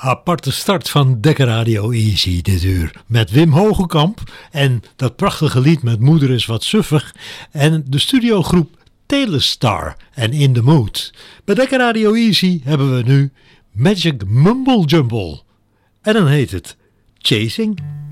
Aparte start van Dekker Radio Easy dit uur. Met Wim Hogekamp en dat prachtige lied met Moeder is wat suffig. En de studiogroep Telestar en In The Mood. Bij Dekker Radio Easy hebben we nu Magic Mumble Jumble. En dan heet het Chasing.